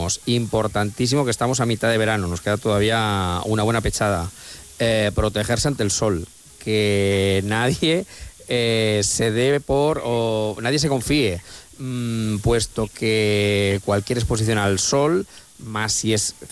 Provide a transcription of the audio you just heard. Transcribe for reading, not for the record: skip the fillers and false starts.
últimos, importantísimo, que estamos a mitad de verano, nos queda todavía una buena pechada. Protegerse ante el sol, que nadie se debe o nadie se confíe, puesto que cualquier exposición al sol, más si es